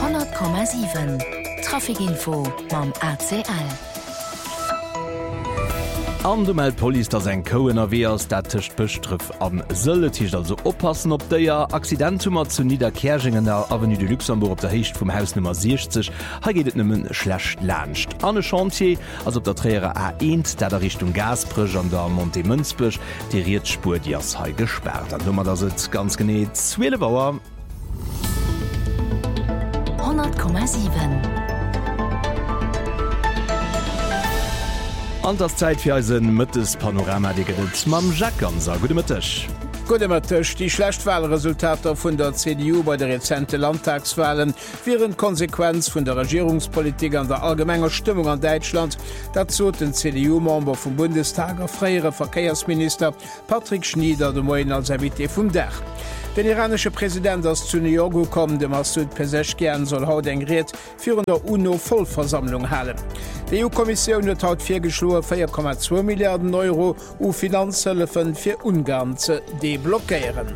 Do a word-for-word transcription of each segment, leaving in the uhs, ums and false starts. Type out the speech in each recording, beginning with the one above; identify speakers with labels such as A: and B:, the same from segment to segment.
A: hundert Komma sieben Trafikinfo mam A C L.
B: An de Meldpolice dats eng Koen erwehrs dat techt bestrüff am Sëlletich also oppassen op déier Accidentummer zu Niederkergingener Avenue de Luxembourg op der Hecht vum Haus Nummer sechzig ha gehtet nëmmen schlecht lacht. Anne Chantier ass op der Träere A eins, dat der Richtung Gasbrech an der Monte Münzbech de Rietspur Di ass ha gesperrt. An Nummer dat et ganz geneet Zwille Bauer
A: hundert Komma sieben.
B: An das Zeit fir eisen Mëttes Panorama deget mam Jackanser Gude Mëttech.
C: Gudemmertech die Schlechtwahlresultater vun der C D U bei der rezente Landtagswahlen viren Konsequenz vun der Regierungspolitik an der allgemenger Stimmung an Deutschland, dat zo den C D U-Member vum Bundestager freiere Verkehrsminister Patrick Schnieder de Moien als Invité vum Dach. Den iranische Präsident aus zu New York gekommen, dem Massoud Pezeshkian soll haut engriert fir der UNO-Vollversammlung halen. Die E U-Kommission huet haut vier geschloe vier Komma zwei Milliarden Euro u Finanzhilfen fir Ungarn ze deblockieren.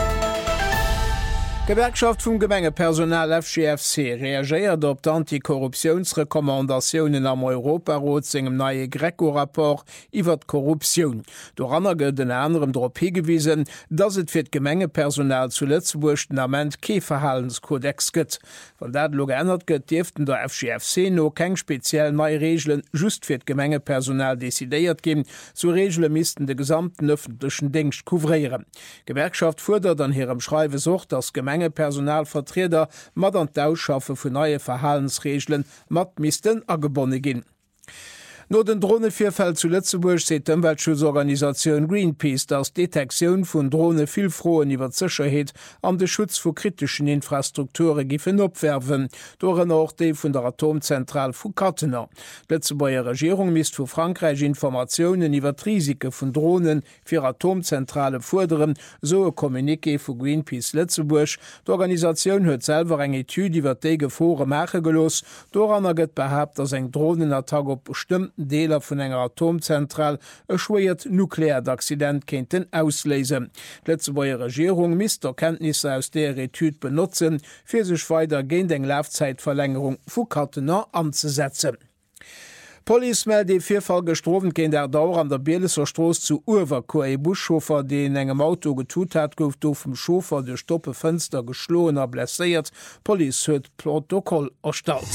C: Gewerkschaft vum Gemengepersonal F G F C reagiert op d'Antikorruptionsrekommandationen am Europarot engem neue Greco-Rapport iwwer Korruption. Doranner gëtt den anderem Drpp hingewiesen, dats et fir d Gemengepersonal zu Lützeburg den Amend Keverhaltenskodex gëtt. Von dat lo geändert gëtt Diften der F G F C no keng speziell neue Regeln just fir d Gemengepersonal desideiert gin, zu Regelle misisten de gesamten öffentlichen Dienst kouvrieren. Gewerkschaft fordert an hirem Schreibe sucht, dass Gemeng Personalvertreter mat an d'Ausschaffe vun neue Verhalensregeln mat misisten agebonne ginn. No den Drohnevierfall zu Lützeburg seet d'Umweltschutzorganisation Greenpeace, dass Detektion vun Drohne vielfroen iwwer Sicherheet an de Schutz vu kritischen Infrastrukture giffen opwerfen, doren auch dei vun der Atomzentral vu Kattener. Lützeburger Regierung misst vu Frankreich Informationen iwwer Risike vun Drohnen fir Atomzentrale forderen, so e Kommuniqué vu Greenpeace Lützeburg. D'Organisation huet selber eng Etude iwwer déi Gefore Mache gelos, doranner gëtt behabt, dass eng Drohnenattack op bestimmt Deler vun enger Atomzentral e schwiert Nukleardaccident kenten auslesen. Letzteer Regierung misst Erkenntnisse aus der Etude benutzen, fir sech weiter géint eng Laufzeitverlängerung vu Kattener anzusetzen. Police meldet de Vierfall gestrofen gehen der Dauer an der Bieleser Stroß zu Urwerko e Buschofer, den engem Auto getut hat, gouf do vum Schofer de Stoppefenster geschloener blessiert. Police huet Protokoll erstalt.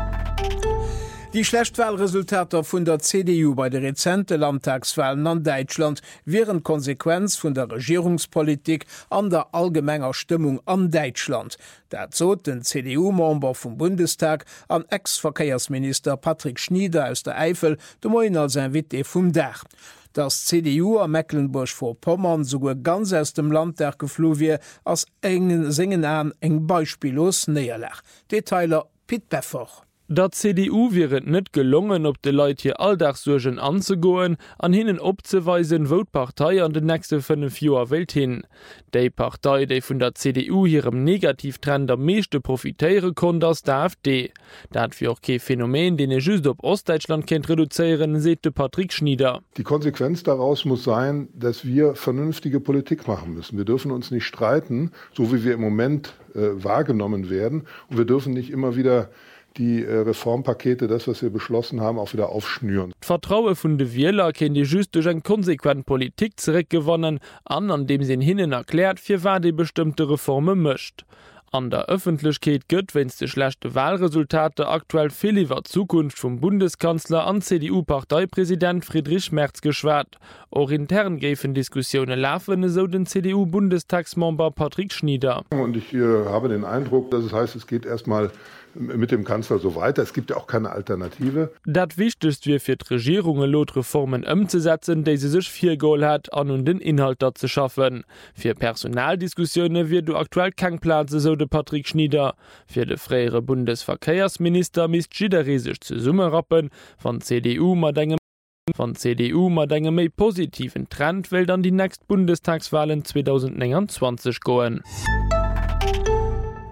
C: Die Schlechtwahlresultater vun der C D U bei der rezente Landtagswahlen an Deutschland wären Konsequenz vun der Regierungspolitik an der allgemenger Stimmung an Deutschland. Dat zot den C D U-Member vom Bundestag an Ex-Verkehrsminister Patrick Schnieder aus der Eifel de Moien als Invité vum Dach. Das C D U a Mecklenburg-Vorpommern sogar ganz aus dem Land der geflo wie als engen singen an eng beispiellos näherlech. Detailer Piet Beffer.
D: Der C D U wäret net gelungen, op de Leiit hier Alldachsurgen anzugoen, an hinnen opzeweisen, wo d'Partei an den nächste fünf Joer Welt hin. Dei Partei, déi vun der C D U hirem Negativtrend am meeschte profitéiere kon ass der A f D. Dat fir auch ke Phänomen, den e just op Ostdeutschland kennt reduzieren, seht de Patrick Schnieder.
E: Die Konsequenz daraus muss sein, dass wir vernünftige Politik machen müssen. Wir dürfen uns nicht streiten, so wie wir im Moment äh, wahrgenommen werden. Und wir dürfen nicht immer wieder die äh, Reformpakete, das, was wir beschlossen haben, auch wieder aufschnüren.
D: Vertraue vun de Wieler ken die just durch en konsequent Politik zurückgewonnen, an an dem sie hinnen erklärt, fir war die bestimmte Reforme mischt. An der Öffentlichkeit gëtt, wenns de schlechte Wahlresultate aktuell viel iwwer Zukunft vom Bundeskanzler an C D U-Parteipräsident Friedrich Merz geschwert. Auch intern gefen Diskussionen laufen, so den C D U-Bundestagsmember Patrick Schnieder.
E: Und ich äh, habe den Eindruck, dass es heißt, es geht erstmal mit dem Kanzler so weiter. Es gibt ja auch keine Alternative.
D: Dat wichtigst wir fir d Regierungen Lotreformen umzusetzen, die sie sich vier Goal hat, an und den Inhalt dort zu schaffen. Für Personaldiskussionen wird du aktuell kein Plan, so de Patrick Schnieder. Für de freiere Bundesverkehrsminister misst schiederresisch zu Summe rappen, von C D U mat engem von C D U mat engem méi positiven Trend will dann die nächst Bundestagswahlen zwanzig einundzwanzig goen.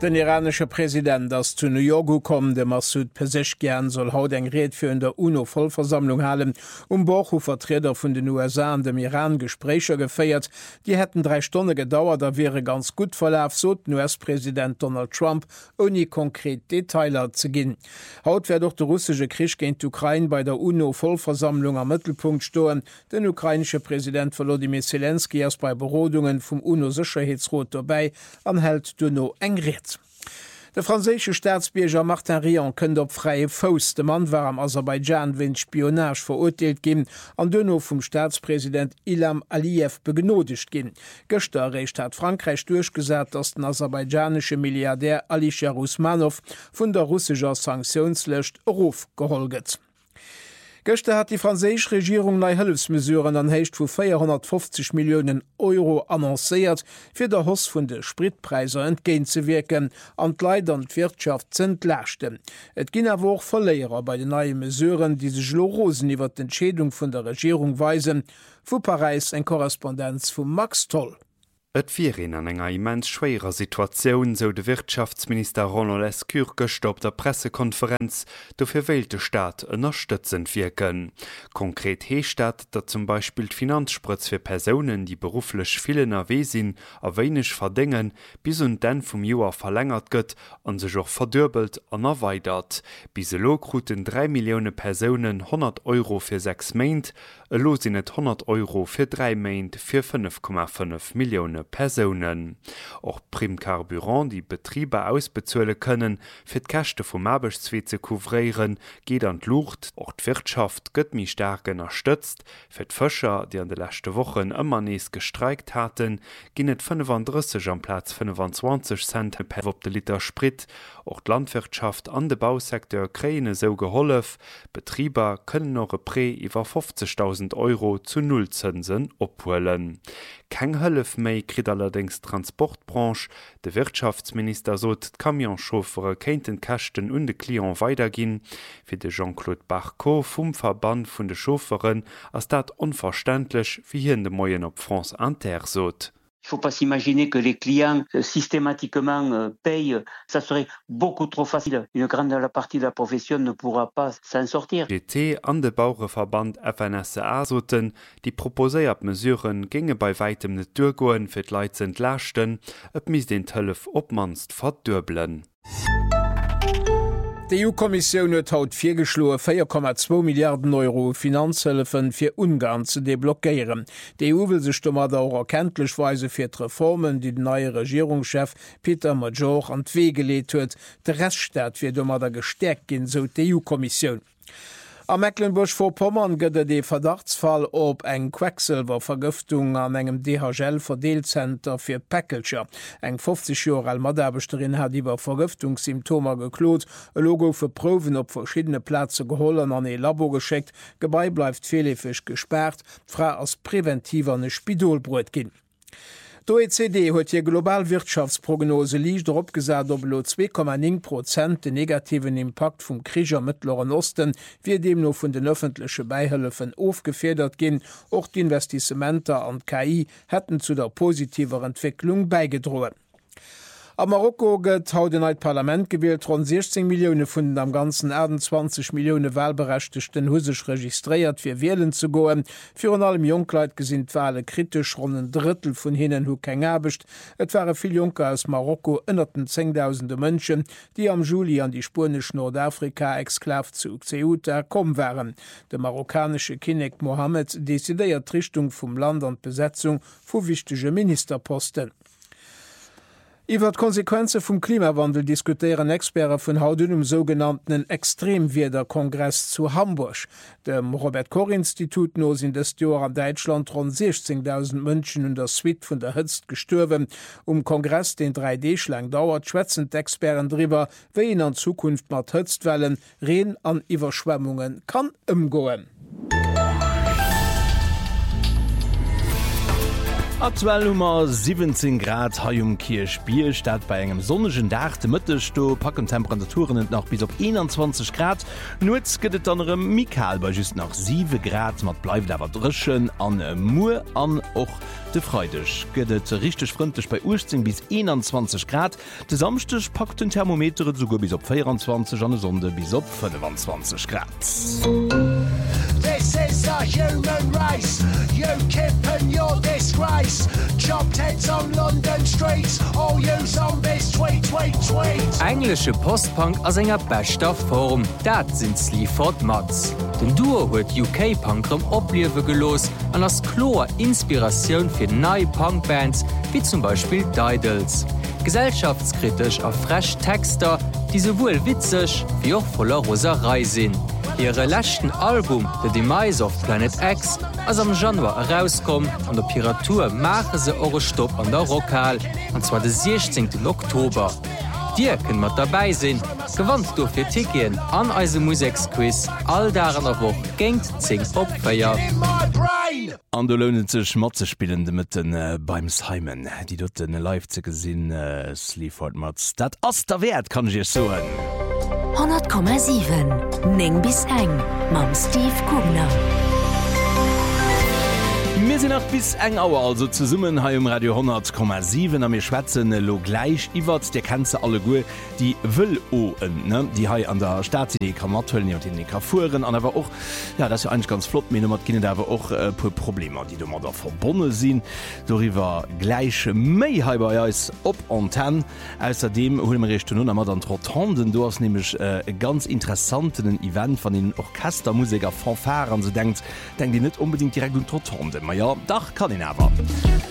C: Den iranische Präsident ass zu New York kom, de Massoud Pezeshkian soll haut eng Reet fir in der UNO-Vollversammlung halen, um Bochu Vertreter vun den U S A an dem Iran Gesprächer geféiert. Die hätten drei Stunden gedauert, da wäre ganz gut verlauf, so den U S-Präsident Donald Trump, ohne konkret Detailer zu ginn. Haut wär doch der russische Krieg gegen die Ukraine bei der UNO-Vollversammlung am Mittelpunkt stoen. Den ukrainische Präsident Volodymyr Zelensky erst bei Berodungen vom UNO-Sicherheitsrat dabei anhält du no eng Reet. Der französische Staatsbürger Martin Rion kënnt op freie Fos. De Mann war am Aserbaidschan wegen Spionage verurteilt gin, an Dönno vum Staatspräsident Ilham Aliyev begnodigt gin. Gëster recht hat Frankreich durchgesat, dass den aserbaidschanische Milliardär Alisher Usmanov vun der russischer Sanktionslöscht Ruf geholget. Gëchte hat die franzésich Regierung nei Hëlfsmesuren an héicht vu vierhundertfünfzig Millionen Euro annoncéiert, fir der Hoss vun de Spritpreiser entgéint ze wirken, an d'Leit an d'Wirtschaft ze entlächten. Et ginn awer och Verléierer bei den neue Mesuren, die sech Lorosen iwwer d'Entschädung vun der Regierung weisen, vu Paris en Korrespondenz vum Max Toll.
F: Et virin an enger immens schwéier Situationun so de Wirtschaftsminister Ronald Lescure gëcht op der Pressekonferenz do fir wählte Staat ënnerstëtzend wirken. Konkret heescht dat, dat zum Beispiel d'Finanzsprëtz fir Personen, die beruflech villen erwesinn aweinech verdingen, bis und den vum Joer verlängert gëtt an sech och verdürbelt an erweitert. Bise Logruten drei Millioune Personen hundert Euro fir sechs Meint, e losinn net hundert Euro fir drei Meint fir fünf Komma fünf Millioune Personen. Auch Primkarburant, die Betriebe ausbezuele können, fir d'Kächte vum Abechtszwee ze kouvrieren, geht an d'Lucht, auch d'Wirtschaft gëtt mi starken erstützt, fir d'Fëscher, die an de letzte Wochen ëmmer nees gestreikt hatten, ginnet fünfunddreißig am Platz fünfundzwanzig Cent per op de Liter Sprit, auch d'Landwirtschaft an de Bausektor kräine so gehollef, Betrieber können noch e Pré iwwer fünfzigtausend Euro zu Nullzinsen ophuelen. Keng Hëllef méi krit allerdings Transportbranche, de Wirtschaftsminister sot d'Kamionchauffere kéinten Kächten und de Klion weiterginn, fir de Jean-Claude Barcot vum Verband vun de Chaufferen ass dat unverständlich wie hien de Moien op France Inter sot.
G: Il ne faut pas s'imaginer que les clients euh, systématiquement euh, payent. Ça serait beaucoup trop facile. Une grande partie de la profession ne pourra pas s'en sortir.
F: G T an de Bauerverband F N S A soten, die proposéiert Mesuren ginge bei weitem net durchgoen fir d'Leit ze entlachten, et mis den Tëllef opmanst verdürbelen.
C: Die E U-Kommission hat haut virgeschloe vier Komma zwei Milliarden Euro Finanzhilfen fir Ungarn zu deblockieren. Die E U will sich dummer auch erkenntlichweise fir d' Reformen, die den neue Regierungschef Peter Major an d'Wege gelegt huet, de Reststaat fir dummer der gestärkt gin, so die E U-Kommission. Am Mecklenburg-Vorpommern gëtt de Verdachtsfall op eng Quecksilververgiftung an engem D H L-Verdeelcenter fir Päckelscher. Eng fünfzig Jahre alt Maderbesterin hat iwwer Vergiftungssymptomer geklot, e Logo fir Proven op verschiedene Plätze gehollen an e Labor gescheckt, Gebei bleifft fehlefig gesperrt, fra ass präventiver ne Spidolbrot ginn. Die O E C D huet hier Globalwirtschaftsprognose liicht op gesat op lo zwei Komma neun Prozent den negativen Impact vum Krieg am Mittleren Osten, wie dem no vun den öffentliche Beihilfen aufgefedert gin, och die Investissementer an K I hätten zu der positiver Entwicklung beigedrohen. Am Marokko gëtt haut den Parlament gewählt, rund sechzehn Millionen vun am ganzen achtundzwanzig Millionen Wahlberechtigten husech registriert fir Wählen zu goen. Für an allem Jungkleit gesinnt Wale kritisch, rund ein Drittel vun hinnen hu keng Erbecht. Et waren viel Junker aus Marokko ënnerten zehntausende Mënschen, die am Juli an die spanisch Nordafrika-Exklav zu Ceuta kom waren. De marokkanische Kinnek Mohammed desideiert Richtung vum Land an Besetzung vu wichtige Ministerposten. Iwer Konsequenze vum Klimawandel diskutieren Experten vun hautdünnem sogenannten Extremwederkongress zu Hamburg. Dem Robert-Koch-Institut no sind des Jahr an Deutschland rund sechzehntausend Mënschen in der Suite vun der Hitze gestorben. Um Kongress den drei D schlang dauert, schwätzen Experten drüber, wie in an Zukunft mat Hitzewellen, Rehen an Überschwemmungen kann umgehen.
B: Aktuell Nummer siebzehn Grad Hayumkir Spielstadt bei engem sonnigen Dach de Mëttesto packen Temperaturen und noch bis op einundzwanzig Grad. Nuz gëtt anderem Mikal bei just nach sieben Grad mat bleibt awer drschen an Mu an och de Freudech. Gëtt richtig freundlich bei achtzehn bis einundzwanzig Grad. De samstech packt den Thermometer sogar bis op vierundzwanzig an de Sonde bis op fünfundzwanzig Grad.
H: This is the human race. You kip and your disgrace. Chopped heads on London streets. All you zombies tweet, tweet, tweet.
I: Englische Postpunk as enger bester Form. Dat sind Sleaford Mods. Den Duo huet U K-Punkrem opliewe gelos an as Chlor Inspirationun fir neue Punkbands wie zum Beispiel Didals. Gesellschaftskritisch a fresh Texter, die sowohl witzig wie auch voller Roserei sinn. Ihre letzten Album The Demise of Planet X as am Januar herauskom an der Piratur mache se eure Stopp an der Rockhall, und zwar den sechzehnten Oktober. Dir können mat dabei sinn, gewandt du fir Tikien an eise Musiksquiz all daran der Woche gengt zing opfeier.
B: An der lohnen sech Matze spielende Mitten äh, beim Simon, die dort den live ze gesinn äh, Sleaford Mods. Dat ass der Wert kann ich so.
A: hundert Komma sieben Neng bis eng mam Steve Kugner.
B: Wir sind noch bis eng Auer also zu summen ha im Radio hundert Komma sieben am mir schwätzen lo gleich iwwer der kennze alle Gu die will oen ne die ha an der Stadt die kann matöllen und die Kafuren an aber auch ja das ist ja eigentlich ganz flott mir gi dawer auch äh, pu Probleme die du da verbonnen sind darüber gleiche méi halber is op Anten außerdem hol recht nun dann trottanden du hast nämlich äh, ganz interessanten Event von den Orchestermusiker fanfaren so denkt denkt die net unbedingt direkt und trottanden ja, Dach kann ich aber.